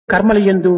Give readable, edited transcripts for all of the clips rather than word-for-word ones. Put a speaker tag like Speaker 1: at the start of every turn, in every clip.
Speaker 1: కర్మల యందు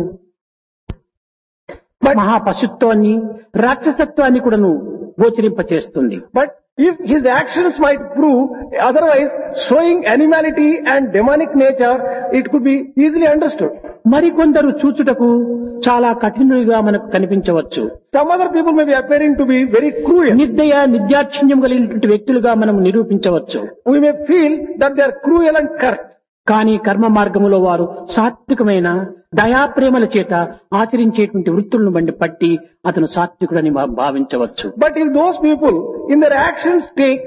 Speaker 1: మహాపశుత్వాన్ని రాక్షసత్వాన్ని కూడాను గోచరింపచేస్తుంది.
Speaker 2: But if his actions might prove otherwise, showing animality and demonic nature, it could be easily understood.
Speaker 1: మరికొందరు చూచుటకు చాలా కఠినులుగా మనకు కనిపించవచ్చు.
Speaker 2: Some other people may be appearing to be very cruel.
Speaker 1: నిర్దయ నిర్దాక్షిణ్యం కలిగినటువంటి వ్యక్తులుగా మనం నిరూపించవచ్చు.
Speaker 2: We may feel that they are cruel and curt.
Speaker 1: కానీ కర్మ మార్గములో వారు సాత్వికమైన దయాప్రేమల చేత ఆచరించేటువంటి వృత్తులను పట్టి అతను సాత్వికుడని భావించవచ్చు.
Speaker 2: But if those people in their actions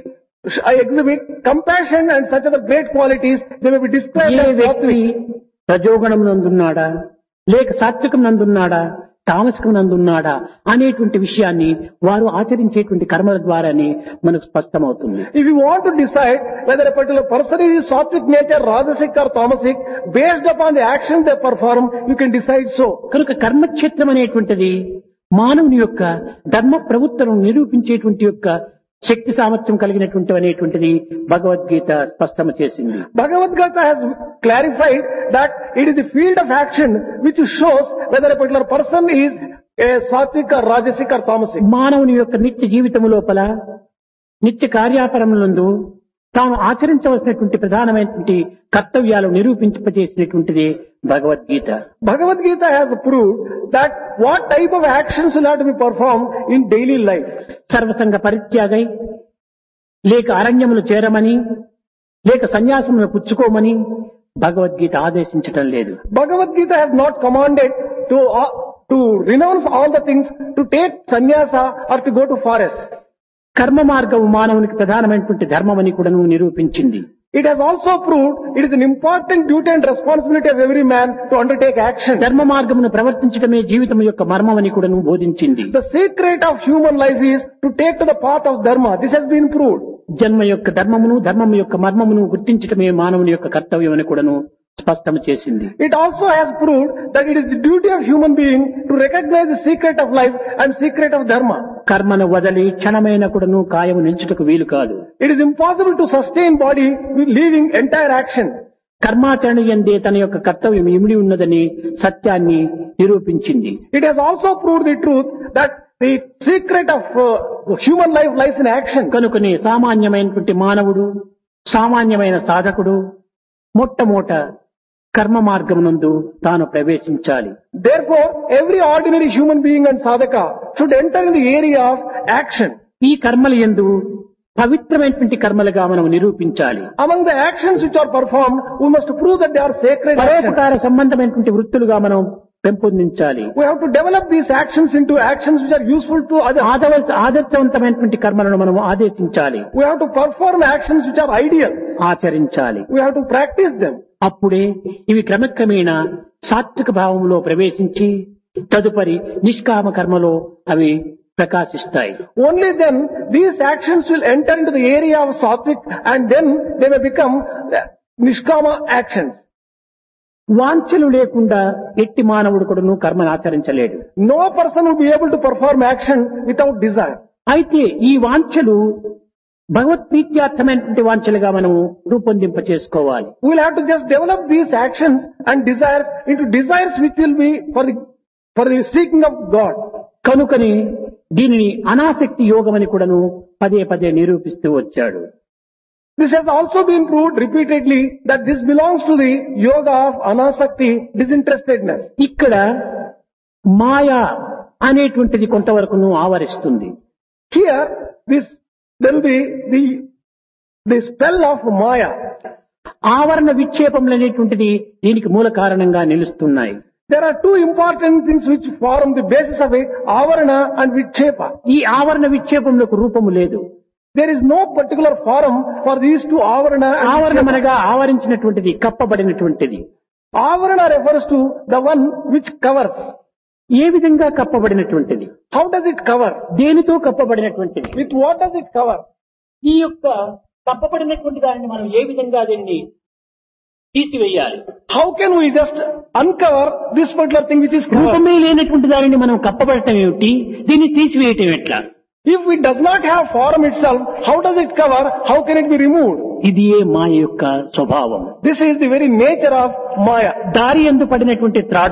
Speaker 2: exhibit compassion and such other great qualities, they may be described as sattvic.
Speaker 1: రజోగుణం నందున్నాడా లేక సాత్వికం నందున్నాడా తామసికం నందున్నాడా అనేటువంటి విషయాన్ని వారు ఆచరించేటువంటి కర్మల ద్వారానే మనకు స్పష్టమవుతుంది.
Speaker 2: If you want to decide whether a particular person is sattvic nature, rajasic or tamasic, based upon the actions they perform, you can decide so.
Speaker 1: కనుక కర్మక్షేత్రం అనేటువంటిది మానవుని యొక్క ధర్మ ప్రవృత్తులను నిరూపించేటువంటి యొక్క శక్తి సామర్థ్యం కలిగినటువంటి అనేటువంటిది భగవద్గీత స్పష్టం చేసింది.
Speaker 2: Bhagavad Gita has clarified that it is the field of action which shows whether a particular person is a sattvic or rajasic or tamasic.
Speaker 1: మానవుని యొక్క నిత్య జీవితం లోపల నిత్య కార్యాచరణలందు తాను ఆచరించవలసినటువంటి ప్రధానమైనటువంటి కర్తవ్యాలు నిరూపింపజేసినటువంటిది Bhagavad Gita.
Speaker 2: Bhagavad Gita has proved that what type of actions will have to be performed in daily life.
Speaker 1: సర్వసంగ పరిత్యాగై లేక అరణ్యములు చేరమని లేక సన్యాసమును పుచ్చుకోమని భగవద్గీత ఆదేశించటం లేదు.
Speaker 2: Bhagavad Gita has not commanded to renounce all the things, to take sannyasa or to go to forest.
Speaker 1: కర్మ మార్గము మానవునికి ప్రధానమైనటువంటి ధర్మమని కూడా నిరూపించింది.
Speaker 2: It has also proved it is an important duty and responsibility of every man to undertake action.
Speaker 1: ధర్మ మార్గమును ప్రవర్తించడమే జీవితం యొక్క మర్మమని కూడా బోధించింది.
Speaker 2: The secret of human life is to take to the path of dharma. This has been proved.
Speaker 1: జన్మ యొక్క ధర్మమును ధర్మము యొక్క మర్మమును గుర్తించడమే మానవుని యొక్క కర్తవ్యం అని కూడా స్పష్టం చేసింది.
Speaker 2: It also has proved that it is the duty of human being to recognize the secret of life and secret of dharma.
Speaker 1: కర్మను వదలి క్షణమైన కూడాను కాయము నిల్చుటకు వీలు కాదు.
Speaker 2: It is impossible to sustain body with leaving entire action.
Speaker 1: కర్మాచరణ యందే తన యొక్క కర్తవ్యం ఇమిడి ఉన్నదని సత్యాన్ని నిరూపించింది.
Speaker 2: It has also proved the truth that the secret of human life lies in action.
Speaker 1: కనుకనే సామాన్యమైనటువంటి మానవుడు సామాన్యమైన సాధకుడు మొట్టమొదట కర్మ మార్గమునందు తాను ప్రవేశించాలి.
Speaker 2: Therefore, every ordinary human being and sadhaka should enter in the area of action.
Speaker 1: ఈ కర్మల యందు పవిత్రమైనటువంటి కర్మలుగా మనం నిరూపించాలి.
Speaker 2: Among the actions which are performed, we must prove that they are sacred actions.
Speaker 1: పరోపకార సంబంధమైనటువంటి వృత్తులుగా మనం పెంపొందించాలి.
Speaker 2: We have to develop these actions into actions which are useful to others.
Speaker 1: ఆదర్శవంతమైనటువంటి కర్మలను మనం ఆదేశించాలి.
Speaker 2: We have to perform actions which are ideal.
Speaker 1: ఆచరించాలి.
Speaker 2: We have to practice them.
Speaker 1: అప్పుడే ఇవి క్రమక్రమేణా సాత్విక భావంలో ప్రవేశించి తదుపరి నిష్కామ కర్మలో అవి ప్రకాశిస్తాయి.
Speaker 2: Only then these actions will enter into the area of sattvic and then they may become nishkama actions.
Speaker 1: వాంఛలు లేకుండా ఎట్టి మానవుడు కూడాను కర్మను ఆచరించలేడు.
Speaker 2: No person will be able to perform action without desire.
Speaker 1: అయితే ఈ వాంఛలు భగవత్ప్రీత్యార్థమైనటువంటి వాంఛలుగా మనము రూపొందింప చేసుకోవాలి.
Speaker 2: We will have to just develop these actions and desires into desires which will be for the seeking of God.
Speaker 1: కనుకని దీనిని అనాసక్తి యోగం అని కూడాను పదే పదే నిరూపిస్తూ వచ్చాడు.
Speaker 2: This has also been proved repeatedly that this belongs to the yoga of anasakti, disinterestedness.
Speaker 1: ఇక్కడ మాయా అనేటువంటిది కొంతవరకును ఆవరిస్తుంది.
Speaker 2: Here there will be the spell of maya.
Speaker 1: ఆవరణ విక్షేపములు అనేటువంటిది దీనికి మూల కారణంగా నిలుస్తున్నాయి.
Speaker 2: There are two important things which form the basis of it, avarana and vikshepa.
Speaker 1: ఈ ఆవరణ విక్షేపములకు రూపము లేదు.
Speaker 2: There is no particular form for these two avarana and
Speaker 1: ఆవరణం
Speaker 2: vikshepa.
Speaker 1: అనగా ఆవరించినటువంటిది కప్పబడినటువంటిది.
Speaker 2: Avarana refers to the one which covers.
Speaker 1: ఏ విధంగా కప్పబడినటువంటిది?
Speaker 2: How does it cover?
Speaker 1: దేనితో కప్పబడినటువంటిది?
Speaker 2: With what does it cover?
Speaker 1: ఈ యొక్క కప్పబడినటువంటి దానిని మనం ఏ విధంగా దీన్ని తీసివేయాలి?
Speaker 2: How can we just uncover this particular thing which is covered?
Speaker 1: రూపమే లేనటువంటి దానిని మనం కప్పబడటం ఏమిటి, దీన్ని తీసివేయటం ఎట్లా?
Speaker 2: If it does not have form itself, how does it cover? How can it be removed?
Speaker 1: ఇది ఏ మాయ యొక్క స్వభావం.
Speaker 2: This is the very nature of maya.
Speaker 1: దారి యందు పడినటువంటి త్రాడు